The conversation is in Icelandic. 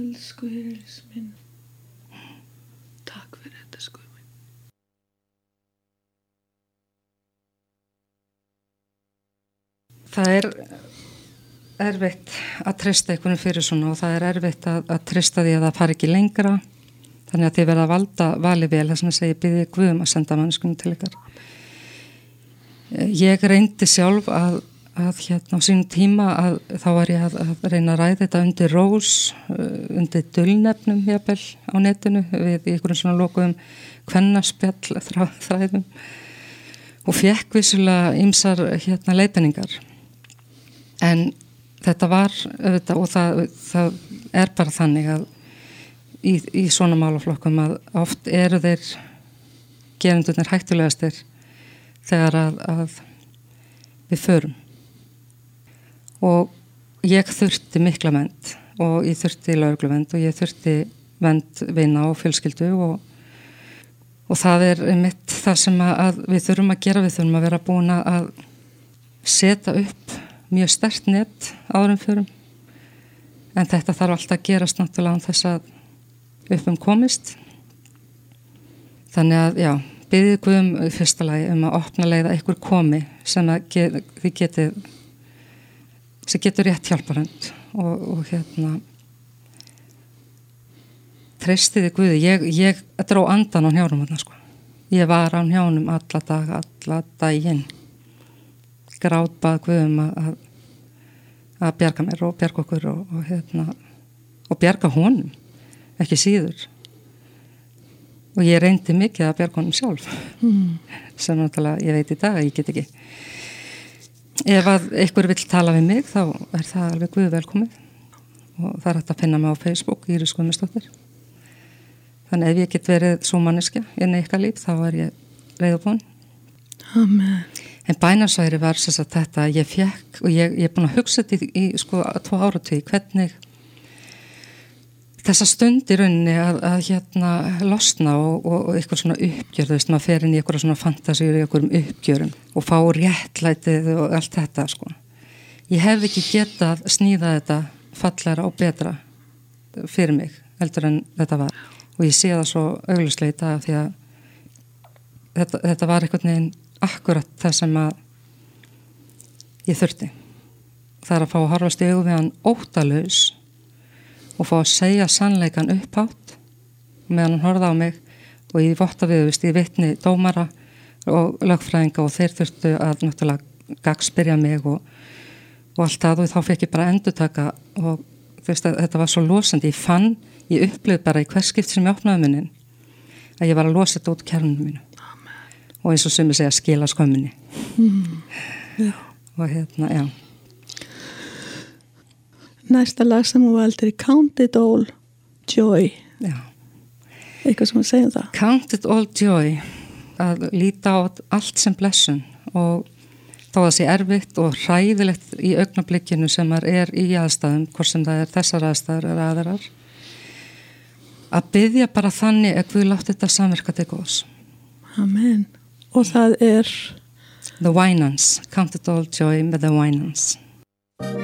Elsku Elís minn. Takk fyrir þetta sko minn. Það erfitt að treysta einhvern fyrir svona og það erfitt að treysta því að það fari ekki lengra. Þannig að þið verða að vali vel, þess að segja biðja Guð að senda mannskunum til ykkar. Ég reyndi sjálf að á sínum tíma að þá var ég að reyna að ræða þetta undir rós, undir dulnefnum jafnvel á netinu við einhverjum svona lokuðum kvennaspjall þræðum og fékk vissulega ýmsar leiðbeiningar. En þetta var auðvitað og það bara þannig að í svona málaflokkum að oft eru þeir gerendurnir hættulegastir þegar að við förum. Og ég þurfti mikla vernd og ég þurfti lögregluvernd og ég þurfti vernd vina og fjölskyldu og það mitt það sem að við þurfum að gera, við þurfum að vera búin að setja upp mjög sterkt net áður en förum. En þetta þarf alltaf að gerast náttúrulega án þess að komist. Þannig að já, biðið Guð í fyrsta lagi að opna leið að einhver komi sem þið getið sem getur rétt hjálparhönd og treystiði Guði. Ég dró andan á hnjánum þarna sko. Ég var á hnjánum alla daginn. Grátbað Guð að bjarga mér og bjarga okkur og bjarga honum, ekki síður. Og ég reyndi mikið að bjarga honum sjálf. Sem náttúrulega ég veit í dag að ég get ekki. Ef að einhver vill tala við mig þá það alveg Guð velkomið og það hægt að finna mig á Facebook Íris Guðmundsdóttir. Þannig ef ég get verið svo manneskja inn í ykkar líf þá ég reiðubúin. Amen. En bænarsværi var þess að þetta ég fekk og ég búin að hugsa þetta í 2 áratugi hvernig þessa stund í rauninni að losna og eitthvað svona uppgjör, þú veist, maður fer inn í eitthvað svona fantasíur í einhverjum uppgjörum og fá réttlætið og allt þetta, sko. Ég hef ekki getað sníða þetta fallara og betra fyrir mig, heldur en þetta var. Og ég sé það svo augljóslega í dag því að þetta var einhvern veginn akkurat það sem að ég þurfti. Það að fá að horfast í augu við hann óttalaus og fá að segja sannleikan upphátt meðan hann horfði á mig og ég votta við, ég vitni dómara og lögfræðinga og þeir þurftu að náttúrulega gagspyrja mig og allt það og þá fekk ég bara endurtaka og þú veist að þetta var svo losandi. Ég upplifði bara í hvers skipt sem ég opnaði munnin að ég var að losa þetta út kjarnunum mínu. Amen. Og eins og sumir segja skila skömminni. Já. Og já. Næsta lag sem hún valdi Count It All Joy. Já. Eitthvað sem hún segja það. Count It All Joy. Að líta á allt sem blessun og þó að það sé erfitt og hræðilegt í augnablikkinu sem maður í aðstæðum, hvort sem það þessar aðstæður eða aðrar. Að biðja bara þannig að Guð láti þetta samverka til góðs. Amen. Og það The Winans. Count It All Joy með The Winans.